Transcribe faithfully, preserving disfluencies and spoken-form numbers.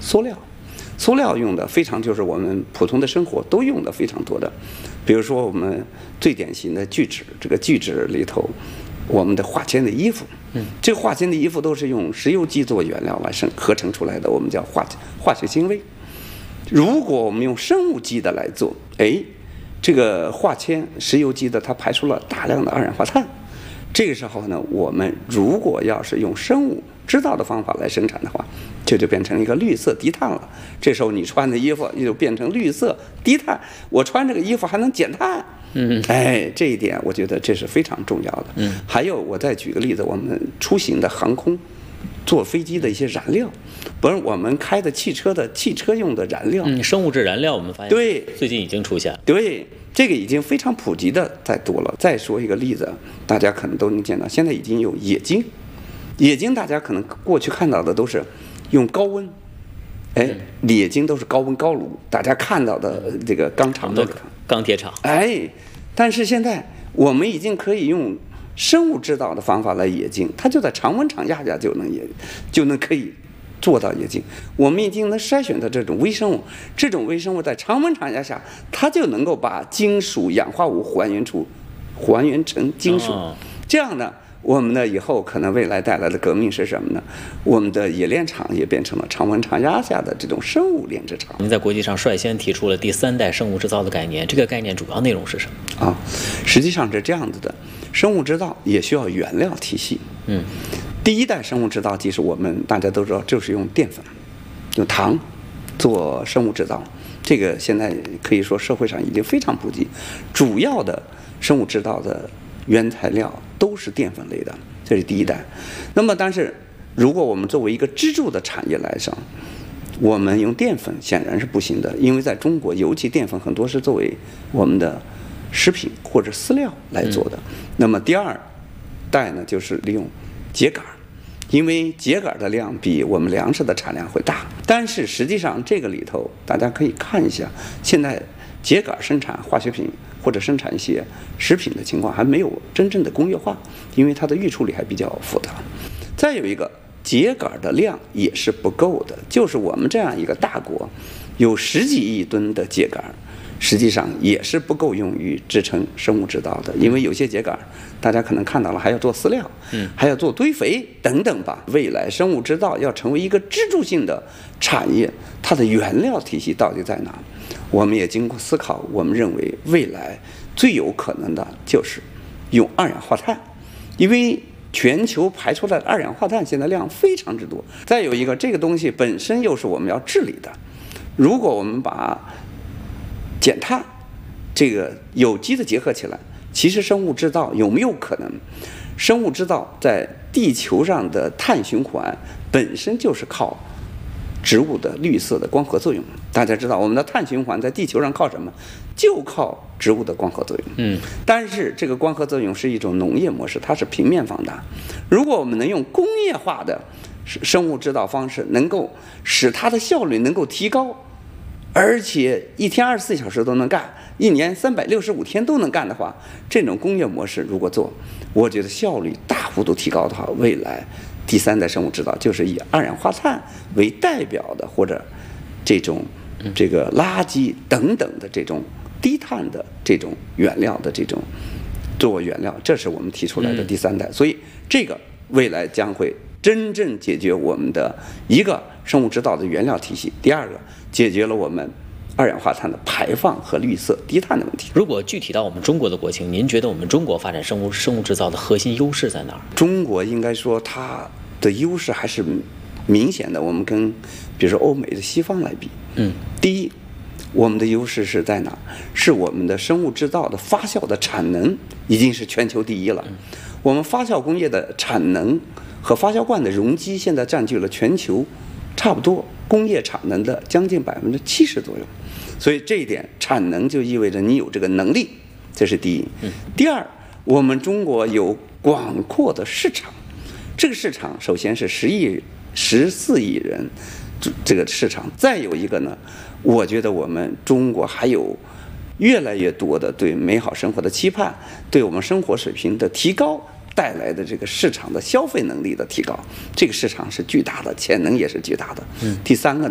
塑料。塑料用的非常就是我们普通的生活都用的非常多的，比如说我们最典型的聚酯，这个聚酯里头，我们的化纤的衣服，嗯，这个化纤的衣服都是用石油基做原料来生合成出来的，我们叫化化学纤维。如果我们用生物基的来做，哎，这个化纤石油基的它排出了大量的二氧化碳。这个时候呢，我们如果要是用生物制造的方法来生产的话，这就变成一个绿色低碳了。这时候你穿的衣服就变成绿色低碳，我穿这个衣服还能减碳。嗯，哎，这一点我觉得这是非常重要的。嗯，还有我再举个例子，我们出行的航空，坐飞机的一些燃料，不是我们开的汽车的汽车用的燃料， 嗯，生物质燃料，我们发现对最近已经出现了。 对。这个已经非常普及的太多了。再说一个例子，大家可能都能见到，现在已经有冶金。冶金大家可能过去看到的都是用高温，哎，冶金都是高温高炉，大家看到的这个钢厂的钢铁厂， 哎，但是现在我们已经可以用生物制造的方法来冶金，它就在常温场压下就能冶，就能可以做到冶金。我们已经能筛选的这种微生物，这种微生物在常温场压下，它就能够把金属氧化物还原出，还原成金属。哦、这样呢，我们呢以后可能未来带来的革命是什么呢？我们的冶炼厂也变成了常温场压下的这种生物炼制厂。 您在国际上率先提出了第三代生物制造的概念，这个概念主要内容是什么？ 啊，实际上是这样子的，生物制造也需要原料体系。嗯。第一代生物制造技术，我们大家都知道，就是用淀粉、用糖做生物制造。这个现在可以说社会上已经非常普及。主要的生物制造的原材料都是淀粉类的，这是第一代。那么，但是如果我们作为一个支柱的产业来讲，我们用淀粉显然是不行的，因为在中国，尤其淀粉很多是作为我们的食品或者饲料来做的。嗯、那么第二代呢，就是利用秸秆，因为秸秆的量比我们粮食的产量会大，但是实际上这个里头大家可以看一下，现在秸秆生产化学品或者生产一些食品的情况还没有真正的工业化，因为它的预处理还比较复杂。再有一个，秸秆的量也是不够的，就是我们这样一个大国，有十几亿吨的秸秆，实际上也是不够用于制成生物制造的，因为有些秸秆大家可能看到了，还要做饲料，嗯，还要做堆肥等等吧。未来生物制造要成为一个支柱性的产业，它的原料体系到底在哪？我们也经过思考，我们认为未来最有可能的就是用二氧化碳，因为全球排出来的二氧化碳现在量非常之多。再有一个，这个东西本身又是我们要治理的，如果我们把减碳这个有机的结合起来，其实生物制造有没有可能？生物制造在地球上的碳循环本身就是靠植物的绿色的光合作用。大家知道，我们的碳循环在地球上靠什么？就靠植物的光合作用。嗯。但是这个光合作用是一种农业模式，它是平面放大。如果我们能用工业化的生物制造方式，能够使它的效率能够提高，而且一天二十四小时都能干，一年三百六十五天都能干的话，这种工业模式如果做，我觉得效率大幅度提高的话，未来第三代生物制造就是以二氧化碳为代表的，或者这种这个垃圾等等的这种低碳的这种原料的这种作为原料，这是我们提出来的第三代。所以这个未来将会真正解决我们的一个生物制造的原料体系，第二个解决了我们二氧化碳的排放和绿色低碳的问题。 如果具体到我们中国的国情，您觉得我们中国发展生物生物制造的核心优势在哪儿？ 中国应该说它的优势还是明显的，我们跟比如说欧美的西方来比，嗯，第一，我们的优势是在哪？是我们的生物制造的发酵的产能已经是全球第一了。嗯、我们发酵工业的产能和发酵罐的容积现在占据了全球差不多工业产能的将近百分之七十左右，所以这一点产能就意味着你有这个能力，这是第一。第二，我们中国有广阔的市场，这个市场首先是十亿、十四亿人这个市场，再有一个呢，我觉得我们中国还有越来越多的对美好生活的期盼，对我们生活水平的提高带来的这个市场的消费能力的提高，这个市场是巨大的，潜能也是巨大的。嗯，第三个呢。